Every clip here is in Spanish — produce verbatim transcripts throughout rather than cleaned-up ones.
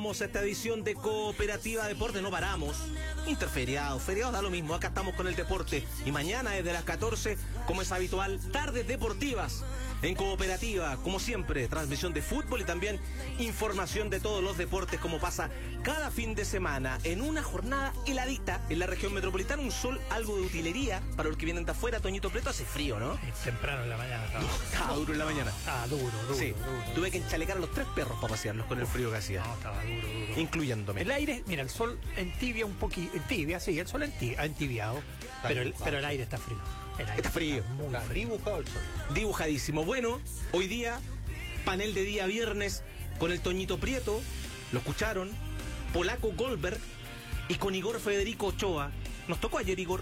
Arrancamos esta edición de Cooperativa Deporte, no paramos. Interferiados, feriados, da lo mismo, acá estamos con el deporte. Y mañana desde las catorce, como es habitual, tardes deportivas en Cooperativa, como siempre, transmisión de fútbol y también información de todos los deportes, como pasa cada fin de semana, en una jornada heladita en la región metropolitana, un sol, algo de utilería, para los que vienen de afuera. Toñito Prieto, hace frío, ¿no? Temprano en la mañana. Estaba, estaba duro en la mañana. Ah, duro, duro, sí. duro. Tuve que enchalecar a los tres perros para pasearlos con el frío que hacía. No, estaba duro, duro. Incluyéndome. El aire, mira, el sol entibia un poquito, entibia, sí, el sol enti- ha entibiado, pero el, pero el aire está frío. El aire está frío. Está muy frío. Dibujado el sol. Dibujadísimo. Bueno, hoy día, panel de día viernes con el Toñito Prieto, lo escucharon, Polaco Goldberg y con Igor Federico Ochoa. Nos tocó ayer, Igor,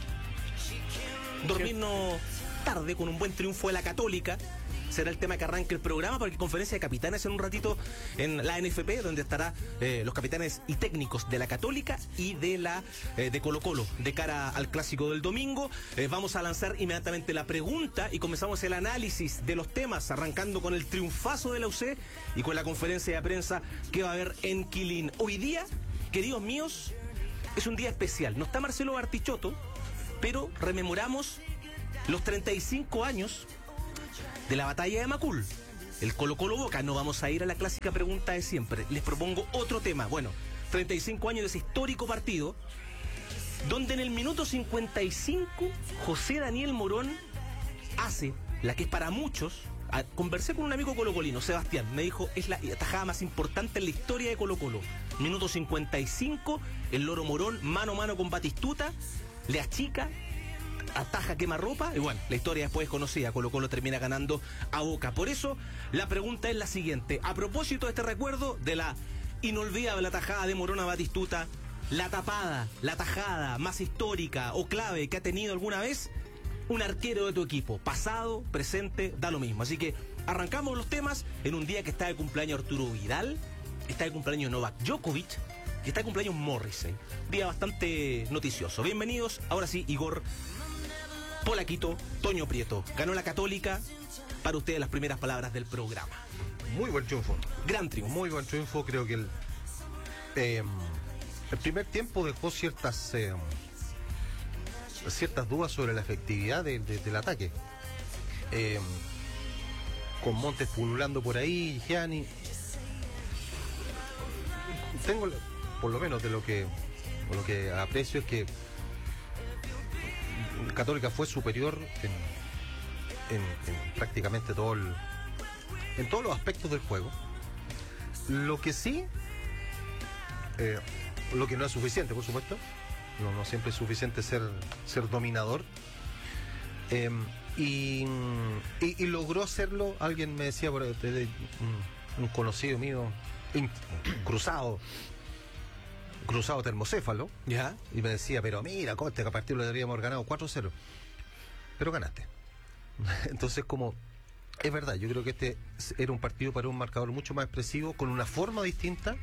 dormirnos tarde con un buen triunfo de la Católica. Será el tema que arranque el programa, porque conferencia de capitanes en un ratito en la N F P, donde estará eh, los capitanes y técnicos de la Católica y de la eh, de Colo Colo de cara al clásico del domingo. Eh, vamos a lanzar inmediatamente la pregunta y comenzamos el análisis de los temas, arrancando con el triunfazo de la U C y con la conferencia de prensa que va a haber en Quilín. Hoy día, queridos míos, es un día especial. No está Marcelo Bartichotto, pero rememoramos los treinta y cinco años de la batalla de Macul, el Colo Colo Boca. No vamos a ir a la clásica pregunta de siempre. Les propongo otro tema. Bueno, treinta y cinco años de ese histórico partido, donde en el minuto cincuenta y cinco José Daniel Morón hace la que es para muchos. A, conversé con un amigo colocolino, Sebastián, me dijo, es la atajada más importante en la historia de Colo Colo. Minuto cincuenta y cinco, el Loro Morón mano a mano con Batistuta, le achica, ataja quemarropa, y bueno, la historia después es conocida. Colo Colo termina ganando a Boca. Por eso, la pregunta es la siguiente. A propósito de este recuerdo de la inolvidable atajada de Morón a Batistuta, la tapada, la tajada más histórica o clave que ha tenido alguna vez un arquero de tu equipo, pasado, presente, da lo mismo. Así que arrancamos los temas en un día que está de cumpleaños Arturo Vidal, está de cumpleaños Novak Djokovic y está de cumpleaños Morrissey. Día bastante noticioso. Bienvenidos, ahora sí, Igor, Polaquito, Toño Prieto. Ganó la Católica. Para ustedes las primeras palabras del programa. Muy buen triunfo. Gran triunfo. Muy buen triunfo. Creo que el, eh, el primer tiempo dejó ciertas eh, ciertas dudas sobre la efectividad de, de, del ataque. Eh, con Montes pululando por ahí, Gianni. Tengo, por lo menos de lo que, por lo que aprecio, es que Católica fue superior en, en, en prácticamente todo el, en todos los aspectos del juego. Lo que sí, eh, lo que no es suficiente, por supuesto, no, no siempre es suficiente ser, ser dominador. Eh, y, y, y logró hacerlo. Alguien me decía, por un, un conocido mío, in, cruzado, cruzado termocéfalo, ¿ya? Y me decía, pero mira, Coste, que a partir lo deberíamos haber ganado cuatro cero. Pero ganaste. Entonces, como es verdad, yo creo que este era un partido para un marcador mucho más expresivo, con una forma distinta.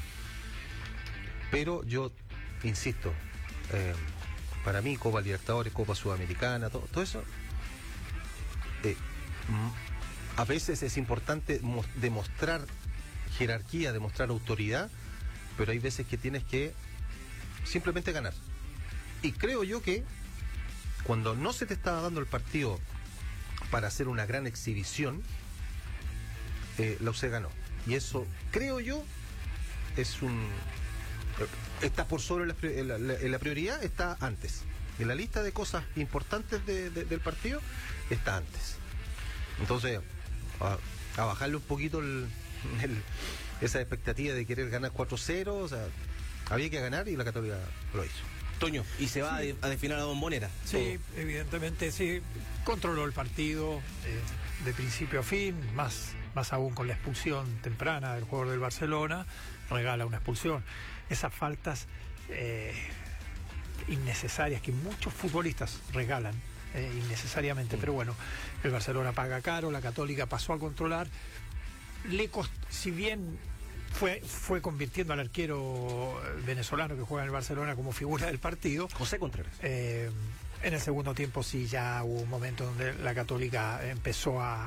Pero yo insisto, eh, para mí, Copa Libertadores, Copa Sudamericana, todo, todo eso, eh, a veces es importante mo- demostrar jerarquía, demostrar autoridad, pero hay veces que tienes que simplemente ganar. Y creo yo que cuando no se te estaba dando el partido para hacer una gran exhibición, eh, la U C ganó. Y eso, creo yo, es un... está por sobre la, la, la, la prioridad, está antes. En la lista de cosas importantes de, de, del partido, está antes. Entonces, a, a bajarle un poquito el, el, esa expectativa de querer ganar cuatro cero, o sea, había que ganar y la Católica lo hizo. Toño, y se va sí. a, a definir a la Bombonera. Sí, todo. Evidentemente sí, controló el partido eh, de principio a fin, más, más aún con la expulsión temprana del jugador del Barcelona, regala una expulsión. Esas faltas eh, innecesarias que muchos futbolistas regalan eh, innecesariamente, sí. Pero bueno, el Barcelona paga caro, la Católica pasó a controlar, le cost- si bien fue, fue convirtiendo al arquero venezolano que juega en el Barcelona como figura del partido, José Contreras. Eh, en el segundo tiempo sí ya hubo un momento donde la Católica empezó a,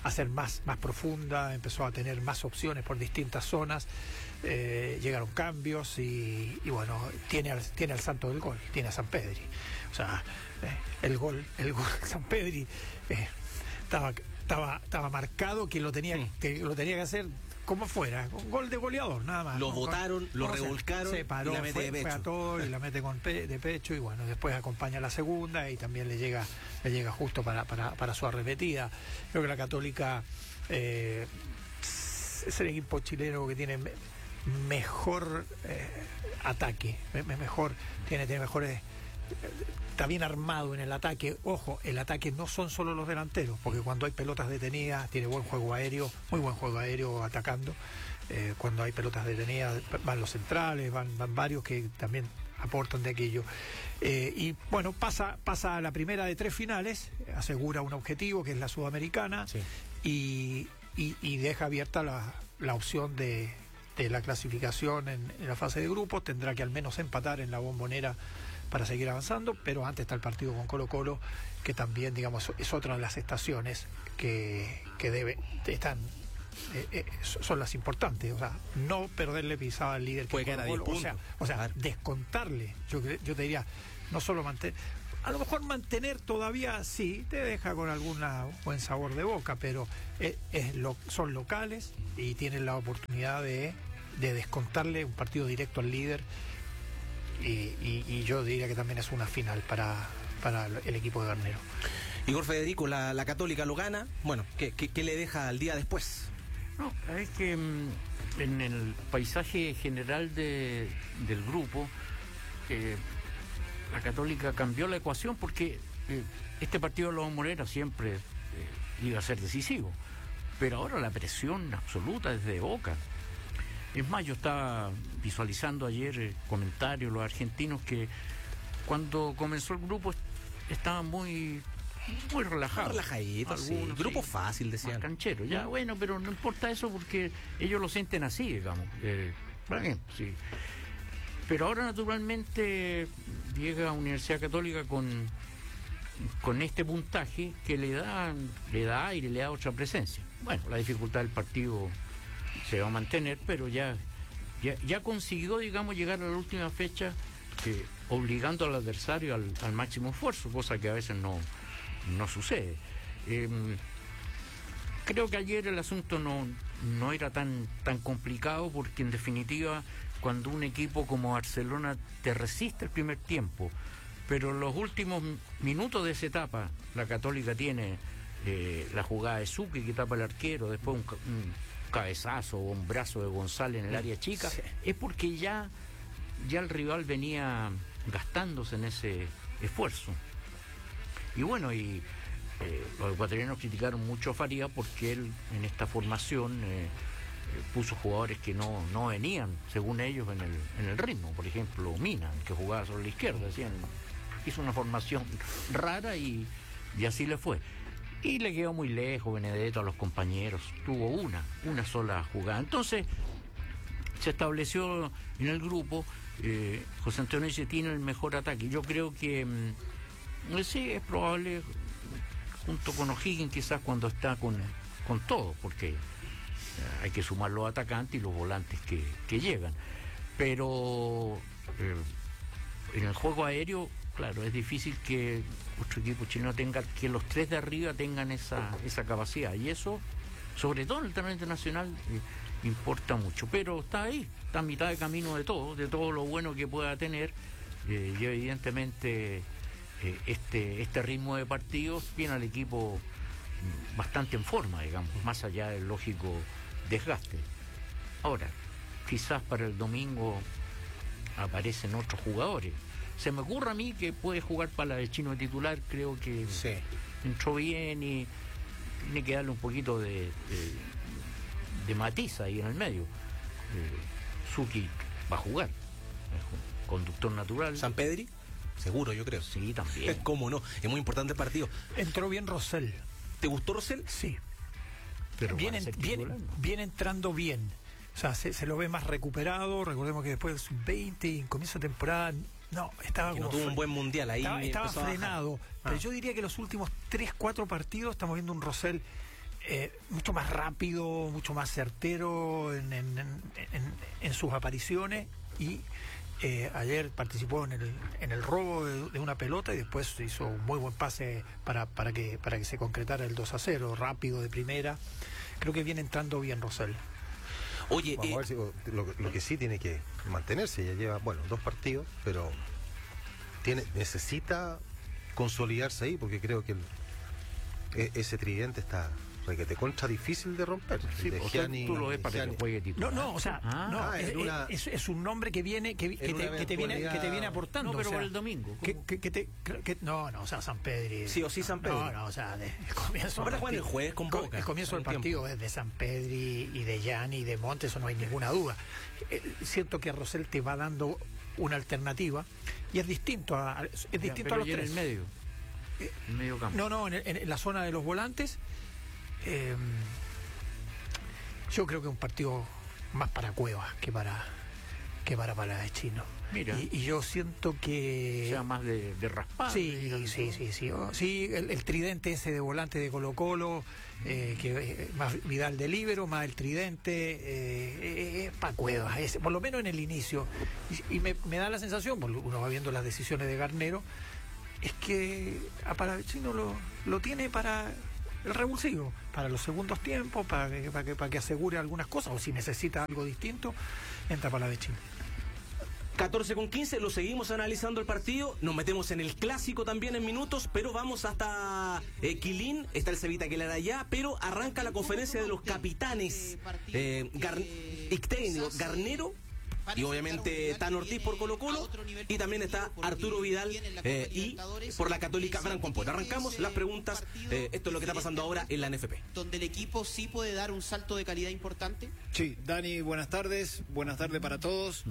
a ser más, más profunda, empezó a tener más opciones por distintas zonas, eh, llegaron cambios y, y bueno, tiene al, tiene al santo del gol, tiene a Sampedri. O sea, eh, el gol, el gol de Sampedri eh, estaba, estaba, estaba marcado que lo tenía, que lo tenía que hacer como fuera, un gol de goleador, nada más. Lo ¿no? botaron, lo o sea, revolcaron se paró, y la mete fue, de pecho. fue a todo y la mete con pe de pecho y bueno, después acompaña la segunda y también le llega le llega justo para, para, para su arremetida. Creo que la Católica eh, es el equipo chileno que tiene me mejor eh, ataque, me mejor tiene, tiene mejores... Está bien armado en el ataque. Ojo, el ataque no son solo los delanteros, porque cuando hay pelotas detenidas tiene buen juego aéreo, muy buen juego aéreo atacando. Eh, cuando hay pelotas detenidas van los centrales, van, van varios que también aportan de aquello. Eh, y bueno, pasa, pasa a la primera de tres finales, asegura un objetivo que es la Sudamericana, sí. y, y, y deja abierta la, la opción de, de la clasificación en, en la fase de grupos. Tendrá que al menos empatar en la Bombonera para seguir avanzando, pero antes está el partido con Colo Colo, que también, digamos, es otra de las estaciones que, que debe, están, eh, eh, son las importantes, o sea, no perderle pisada al líder que puede quedar a diez puntos. O sea, o sea descontarle, yo, yo te diría, no solo mantener, a lo mejor mantener todavía sí, te deja con algún buen sabor de boca, pero es, es lo, son locales y tienen la oportunidad de, de descontarle un partido directo al líder. Y, y, y yo diría que también es una final para, para el equipo de Garnero. Igor Federico, la, la Católica lo gana. Bueno, ¿qué, qué, qué le deja al día después? No, es que mm, en el paisaje general de, del grupo, eh, la Católica cambió la ecuación porque eh, este partido de la Bombonera siempre eh, iba a ser decisivo. Pero ahora la presión absoluta es de Boca. Es más, yo estaba visualizando ayer eh, comentarios los argentinos que cuando comenzó el grupo estaban muy muy relajados. Relajaditos, sí. Grupo sí, fácil, decían. Más canchero, ya, bueno, pero no importa eso porque ellos lo sienten así, digamos. Eh, bien, sí. Pero ahora, naturalmente, llega Universidad Católica con, con este puntaje que le da, le da aire, le da otra presencia. Bueno, la dificultad del partido se va a mantener, pero ya, ya, ya consiguió, digamos, llegar a la última fecha eh, obligando al adversario al, al máximo esfuerzo, cosa que a veces no, no sucede. Eh, creo que ayer el asunto no, no era tan, tan complicado porque en definitiva cuando un equipo como Barcelona te resiste el primer tiempo, pero los últimos minutos de esa etapa, la Católica tiene eh, la jugada de Sucre que tapa el arquero, después un, un cabezazo o un brazo de González en el área chica, sí. Es porque ya, ya el rival venía gastándose en ese esfuerzo. Y bueno, y eh, los ecuatorianos criticaron mucho a Faría porque él en esta formación eh, puso jugadores que no, no venían, según ellos, en el, en el ritmo. Por ejemplo, Mina, que jugaba sobre la izquierda, decían, hizo una formación rara y, y así le fue. Y le quedó muy lejos Benedetto a los compañeros. Tuvo una, una sola jugada. Entonces, se estableció en el grupo, eh, José Antonio dice, tiene el mejor ataque. Yo creo que eh, sí, es probable, junto con O'Higgins, quizás cuando está con, con todo, porque eh, hay que sumar los atacantes y los volantes que, que llegan. Pero eh, en el juego aéreo, claro, es difícil que otro equipo chileno tenga, que los tres de arriba tengan esa, esa capacidad. Y eso, sobre todo en el terreno internacional, eh, importa mucho. Pero está ahí, está a mitad de camino de todo, de todo lo bueno que pueda tener. Eh, y evidentemente eh, este, este ritmo de partidos tiene al equipo bastante en forma, digamos, más allá del lógico desgaste. Ahora, quizás para el domingo aparecen otros jugadores. Se me ocurre a mí que puede jugar para la de Chino de titular, creo que sí. Entró bien y tiene que darle un poquito de, de, de matiz ahí en el medio. Eh, Suki va a jugar, es un conductor natural. ¿Sampedri? Seguro, yo creo. Sí, también. ¿Cómo no? Es muy importante el partido. Entró bien Rosell. ¿Te gustó Rosell? Sí. Pero viene, viene, viene entrando bien. O sea, se, se lo ve más recuperado. Recordemos que después del sub veinte, en comienzo de temporada, no, estaba que como... no tuvo un buen mundial ahí. Estaba, estaba frenado. Ah. Pero yo diría que los últimos tres, cuatro partidos estamos viendo un Rosell eh, mucho más rápido, mucho más certero en, en, en, en, en sus apariciones y eh, ayer participó en el, en el robo de, de una pelota y después hizo un muy buen pase para, para, que, para que se concretara el dos a cero, rápido de primera. Creo que viene entrando bien Rosell. Oye, Vamos eh, a ver si lo, lo que sí tiene que mantenerse, ya lleva, bueno, dos partidos, pero tiene necesita consolidarse ahí, porque creo que el, e, ese tridente está requete contra difícil de romper. Sí, de o sea, Gianni, tú lo ves para Gianni. que juegue No, titular. no, o sea, Ah, no, ah, es, en una- es, es un nombre que viene que, que, en te, una que te viene que te viene aportando. No, pero o sea, por el domingo, que, ¿cómo? que, que te, que- no, no, o sea, San Pedri. Sí o sí San Pedri. No, no, o sea, de, el comienzo. Ahora del juegan el partido- jueves con co- Boca, El comienzo del en un partido es de San Pedri y de Gianni y de Montes, eso no hay ninguna duda. Eh, siento que Rosell te va dando una alternativa y es distinto a, es Ya, distinto pero a los ya en tres. el medio. En medio campo. No, no, en, el- en la zona de los volantes. eh, yo creo que es un partido más para Cuevas que para que para Palavecino. Mira. Y, y yo siento que O sea, más de, de raspado. sí, sí, sí, sí, oh, sí, el, el tridente ese de volante de Colo Colo, eh, que eh, más Vidal de líbero, más el tridente, eh, eh, para Cuevas, ese, por lo menos en el inicio. Y, y me, me da la sensación, porque uno va viendo las decisiones de Garnero, es que a Palavecino lo, lo tiene para el revulsivo, para los segundos tiempos, para que, para que, para que asegure algunas cosas, o si necesita algo distinto, entra Palavecino. catorce con quince, lo seguimos analizando el partido, nos metemos en el clásico también en minutos, pero vamos hasta eh, Quilín, está el Cevita Aguilar allá, pero arranca la conferencia de los capitanes, eh, Gar Icténico, Garnero, y obviamente Tano Ortiz por Colo Colo, y también está Arturo Vidal eh, y por la Católica Franco Ampuero. Arrancamos las preguntas, eh, esto es lo que está pasando ahora en la N F P. Donde el equipo sí puede dar un salto de calidad importante. Sí, Dani, buenas tardes, buenas tardes para todos.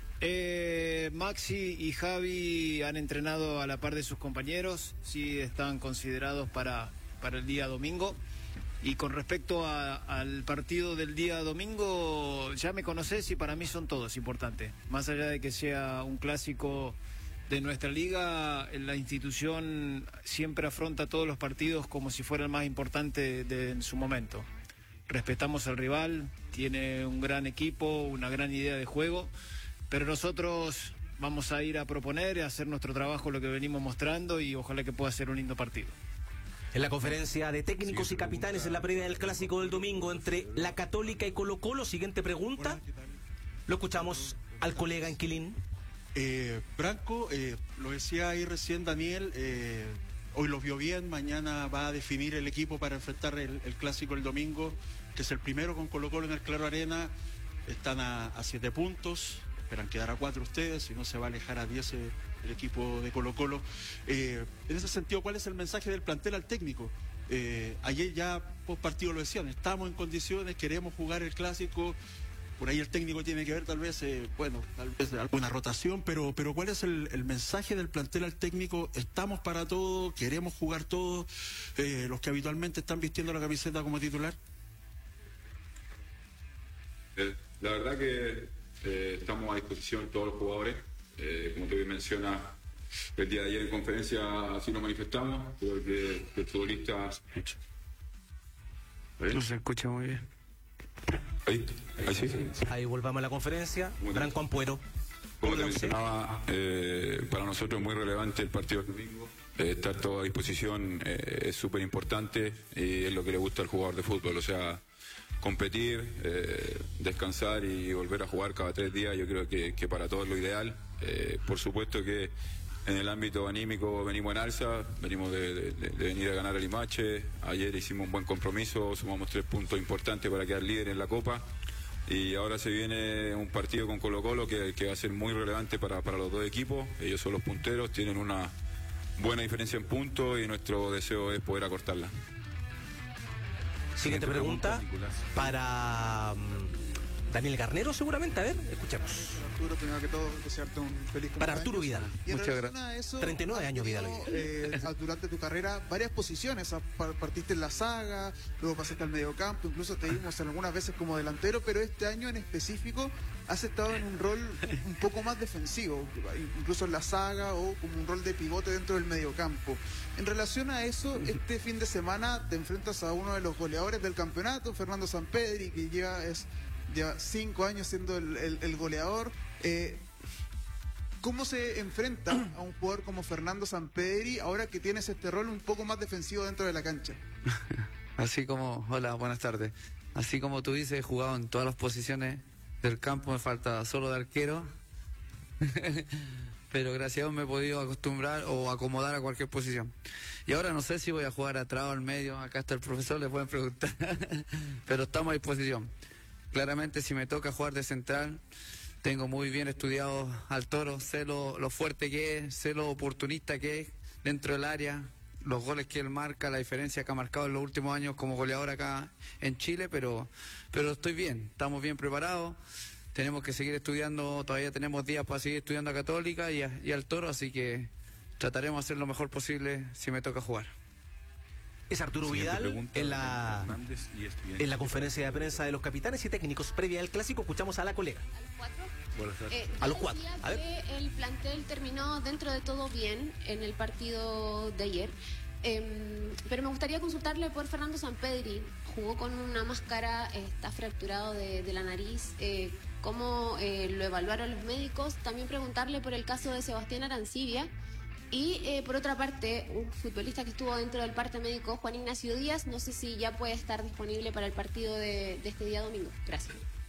Eh, Maxi y Javi han entrenado a la par de sus compañeros, sí están considerados para, para el día domingo. Y con respecto a, al partido del día domingo, ya me conocés y para mí son todos importantes. Más allá de que sea un clásico de nuestra liga, la institución siempre afronta todos los partidos como si fuera el más importante de, de, en su momento. Respetamos al rival, tiene un gran equipo, una gran idea de juego, pero nosotros vamos a ir a proponer, a hacer nuestro trabajo, lo que venimos mostrando, y ojalá que pueda ser un lindo partido. En la conferencia de técnicos y capitanes en la previa del clásico del domingo entre la Católica y Colo Colo, siguiente pregunta, lo escuchamos al colega en Quilín. Eh, Branco, eh, lo decía ahí recién Daniel, eh, hoy los vio bien, mañana va a definir el equipo para enfrentar el, el clásico el domingo, que es el primero con Colo Colo en el Claro Arena. Están a, a siete puntos, esperan quedar a cuatro ustedes, si no se va a alejar a diez el, el equipo de Colo Colo. Eh, en ese sentido, ¿cuál es el mensaje del plantel al técnico? Eh, ayer ya post partido lo decían, estamos en condiciones, queremos jugar el clásico. Por ahí el técnico tiene que ver tal vez, eh, bueno, tal vez alguna rotación, pero, pero ¿cuál es el, el mensaje del plantel al técnico? Estamos para todo, queremos jugar todo, eh, los que habitualmente están vistiendo la camiseta como titular. Eh, la verdad que eh, estamos a disposición todos los jugadores, eh, como te menciona, el día de ayer en conferencia así nos manifestamos, creo que, que el futbolista... No se escucha muy bien. Ahí, ahí sí. Ahí volvamos a la conferencia, Franco Ampuero. Como te mencionaba, eh, para nosotros es muy relevante el partido del domingo. Eh, estar todo a disposición eh, es súper importante y es lo que le gusta al jugador de fútbol. O sea, competir, eh, descansar y volver a jugar cada tres días, yo creo que, que para todos es lo ideal. Eh, por supuesto que en el ámbito anímico venimos en alza, venimos de, de, de venir a ganar el Limache. Ayer hicimos un buen compromiso, sumamos tres puntos importantes para quedar líder en la Copa. Y ahora se viene un partido con Colo Colo que, que va a ser muy relevante para, para los dos equipos. Ellos son los punteros, tienen una buena diferencia en puntos y nuestro deseo es poder acortarla. Siguiente pregunta para um, Daniel Garnero seguramente. A ver, escuchemos. Arturo, primero que todo, desearte un feliz cumpleaños. Para Arturo Vidal. Y en Muchas relación gracias. a eso, treinta y nueve has años Vidal tenido, hoy día. eh, durante tu carrera varias posiciones. Partiste en la saga, luego pasaste al mediocampo, incluso te vimos algunas veces como delantero, pero este año en específico has estado en un rol un poco más defensivo, incluso en la saga o como un rol de pivote dentro del mediocampo. En relación a eso, este fin de semana te enfrentas a uno de los goleadores del campeonato, Fernando Sampedri, que lleva, es, lleva cinco años siendo el, el, el goleador. Eh, ¿Cómo se enfrenta a un jugador como Fernando Sampedri ahora que tienes este rol un poco más defensivo dentro de la cancha? Así como, hola, buenas tardes. Así como tú dices, he jugado en todas las posiciones del campo, me falta solo de arquero. Pero gracias a Dios me he podido acostumbrar o acomodar a cualquier posición. Y ahora no sé si voy a jugar atrás o al medio, acá está el profesor, le pueden preguntar. Pero estamos a disposición. Claramente si me toca jugar de central, tengo muy bien estudiado al Toro, sé lo, lo fuerte que es, sé lo oportunista que es dentro del área, los goles que él marca, la diferencia que ha marcado en los últimos años como goleador acá en Chile, pero, pero estoy bien, estamos bien preparados, tenemos que seguir estudiando, todavía tenemos días para seguir estudiando a Católica y, a, y al Toro, así que trataremos de hacer lo mejor posible si me toca jugar. Es Arturo Vidal en la, en la conferencia de prensa de los capitanes y técnicos previa al clásico. Escuchamos a la colega. Eh, a los cuatro. A ver. Que el plantel terminó dentro de todo bien en el partido de ayer. Eh, pero me gustaría consultarle por Fernando Sampedri. Jugó con una máscara, eh, está fracturado de, de la nariz. Eh, ¿Cómo eh, lo evaluaron los médicos? También preguntarle por el caso de Sebastián Arancibia. Y eh, por otra parte, un futbolista que estuvo dentro del parte médico, Juan Ignacio Díaz, no sé si ya puede estar disponible para el partido de, de este día domingo. Gracias.